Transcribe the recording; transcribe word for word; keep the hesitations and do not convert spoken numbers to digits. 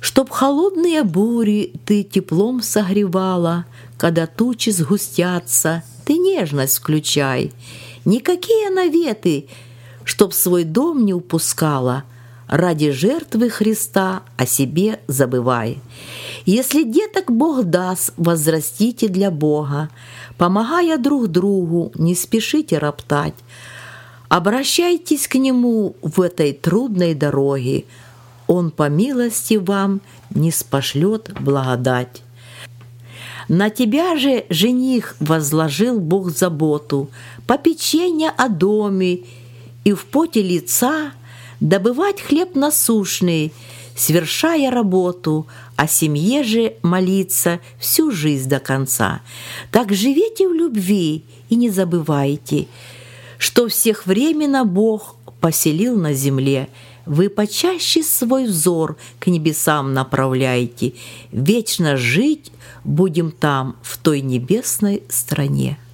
Чтоб холодные бури ты теплом согревала, когда тучи сгустятся, ты нежность включай. Никакие наветы, чтоб свой дом не упускала, ради жертвы Христа о себе забывай. Если деток Бог даст, возрастите для Бога, помогая друг другу, не спешите роптать. Обращайтесь к Нему в этой трудной дороге, Он по милости вам ниспошлет благодать. На тебя же, жених, возложил Бог заботу, попечение о доме и в поте лица добывать хлеб насущный, свершая работу, о семье же молиться всю жизнь до конца. Так живите в любви и не забывайте, что всех временно Бог поселил на земле. Вы почаще свой взор к небесам направляйте, вечно жить будем там, в той небесной стране.